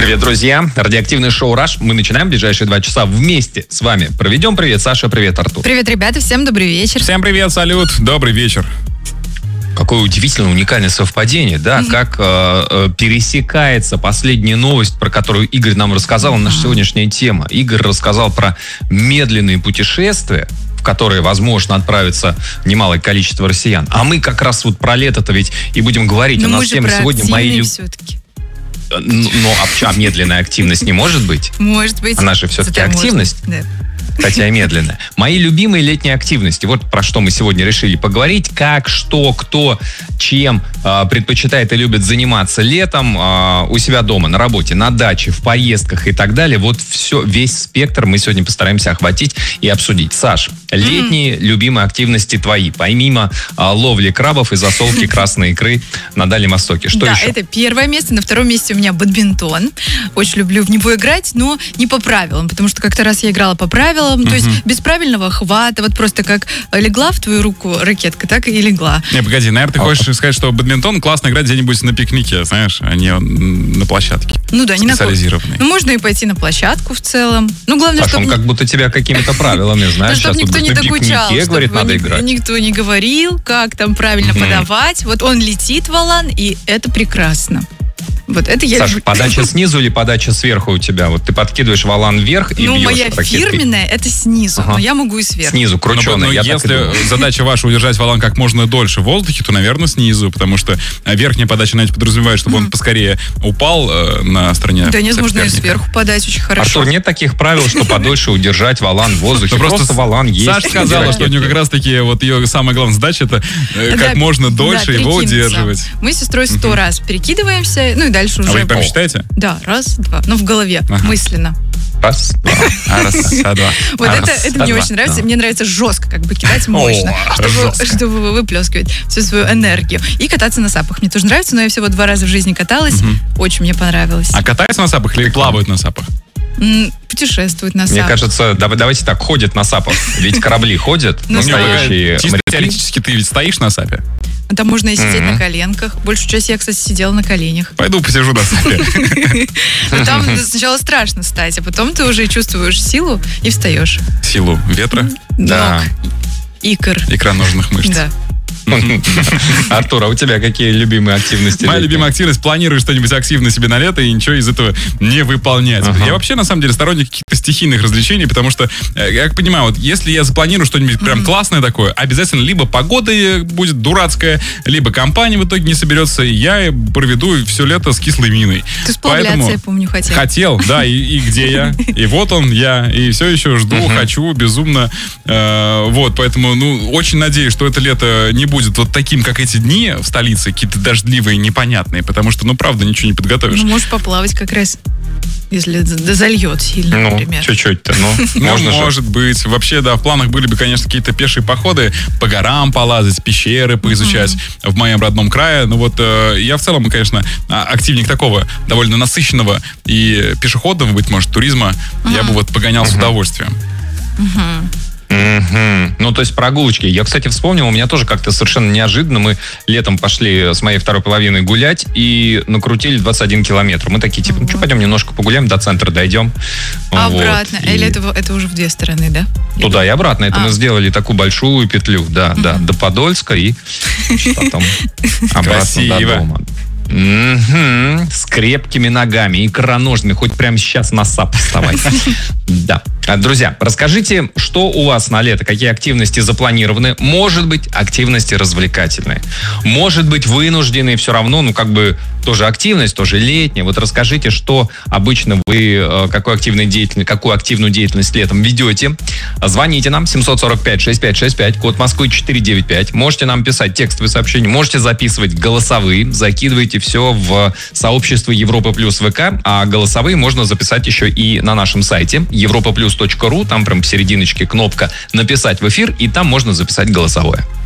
Привет, друзья. Радиоактивное шоу «Раш». Мы начинаем ближайшие 2 часа вместе с вами. Проведем. Привет, Саша. Привет, Артур. Привет, ребята. Всем добрый вечер. Всем привет, салют. Добрый вечер. Какое удивительное, уникальное совпадение, да, как пересекается последняя новость, про которую Игорь нам рассказал, наша сегодняшняя тема. Игорь рассказал про медленные путешествия, в которые возможно отправиться немалое количество россиян. А мы как раз вот про лето-то ведь и будем говорить. Но у нас мы же тема про сегодня мои все-таки. А медленная активность не может быть? Может быть. Она же все-таки активность. Да. Хотя и медленно. Мои любимые летние активности. Вот про что мы сегодня решили поговорить. Как, что, кто, чем предпочитает и любит заниматься летом у себя дома, на работе, на даче, в поездках и так далее. Вот все, весь спектр мы сегодня постараемся охватить и обсудить. Саш, летние любимые активности твои, помимо ловли крабов и засолки красной икры на Дальнем Востоке. Что еще? Да, это первое место. На втором месте у меня бадминтон. Очень люблю в него играть, но не по правилам, потому что как-то раз я играла по правилам, то есть без правильного хвата, вот просто как легла в твою руку ракетка, так и легла. Не, погоди, наверное, ты хочешь сказать, что бадминтон классно играть где-нибудь на пикнике, знаешь, а не на площадке. Ну да, не на специализированной. Ну, можно и пойти на площадку в целом. Ну, главное, Саша, чтобы... он как будто тебя какими-то правилами, знаешь, чтобы сейчас никто вот не на докучал, пикнике, говорит, чтобы надо играть. никто не говорил, как там правильно подавать. Вот он летит, валан, и это прекрасно. Вот это я Саша, люблю. подача снизу или подача сверху у тебя? Вот ты подкидываешь валан вверх и Ну, бьешь моя ракеткой. фирменная, это снизу, но я могу и сверху. Снизу, крученая. Но я так и если думал. задача ваша удержать валан как можно дольше в воздухе, то, наверное, снизу, потому что верхняя подача, знаете, подразумевает, чтобы он поскорее упал на стороне. Да нет, можно и соперника. сверху подать очень хорошо. Артур, нет таких правил, что подольше удержать валан в воздухе. Ну, Просто валан есть. Саша сказала, что у нее как раз-таки вот ее самая главная задача это как можно дольше его перекинуться. удерживать. Мы с сестрой 100 раз перекидываемся, ну и дальше уже... А вы прям считаете? Да, раз, два. Ну, в голове, мысленно. Раз, два. Раз, два. Вот это мне очень нравится. Мне нравится жестко как бы кидать мощно, чтобы выплескивать всю свою энергию. И кататься на сапах. Мне тоже нравится, но я всего 2 раза в жизни каталась. Очень мне понравилось. А катаются на сапах или плавают на сапах? Путешествуют на сапах. Мне кажется, давайте так, ходят на сапах. Ведь корабли ходят, настоящие Чисто моряки. теоретически ты ведь стоишь на сапе? Там можно и сидеть на коленках. Большую часть я, кстати, сидела на коленях. Пойду посижу на сапе. Но там сначала страшно встать, а потом ты уже чувствуешь силу и встаешь. Силу ветра, Да. Ног, икр. икроножных мышц. Да. Артур, а у тебя какие любимые активности? Моя летние? любимая активность — планирую что-нибудь активно себе на лето и ничего из этого не выполнять. Я вообще, на самом деле, сторонник каких-то стихийных развлечений, потому что, я как понимаю, вот если я запланирую что-нибудь прям классное такое, обязательно либо погода будет дурацкая, либо компания в итоге не соберется, и я проведу все лето с кислой миной. Ты сплавляться, я помню, хотел. Хотел, да, и где я? И вот он, я, и все еще жду, хочу, безумно. Вот, поэтому, очень надеюсь, что это лето не будет вот таким, как эти дни в столице, какие-то дождливые, непонятные, потому что, правда, ничего не подготовишь. Ну, можешь поплавать как раз, если зальет сильно, например. Чуть-чуть-то, можно же. Может быть. Вообще, да, в планах были бы, конечно, какие-то пешие походы, по горам полазать, пещеры поизучать в моем родном крае. Ну вот, я в целом, конечно, активник такого довольно насыщенного и пешеходного, быть может, туризма, я бы вот погонял с удовольствием. Ну, то есть прогулочки. Я, кстати, вспомнил, у меня тоже как-то совершенно неожиданно. Мы летом пошли с моей второй половиной гулять и накрутили 21 километр. Мы такие, типа, пойдем немножко погуляем, до центра дойдем. А обратно? Или это уже в 2 стороны, да? Туда и обратно. Это мы сделали такую большую петлю, да, до Подольска и потом обратно до дома. С крепкими ногами, икроножными, хоть прямо сейчас на сап вставать. Да. Друзья, расскажите, что у вас на лето, какие активности запланированы. Может быть, активности развлекательные. Может быть, вынужденные все равно, тоже активность, тоже летняя. Вот расскажите, что обычно вы, какую активную деятельность летом ведете. Звоните нам 745-6565, код Москвы 495. Можете нам писать текстовые сообщения, можете записывать голосовые, закидывайте все в сообщество Европа Плюс ВК, а голосовые можно записать еще и на нашем сайте europaplus.ru, там прям посерединочке кнопка «Написать в эфир», и там можно записать голосовое.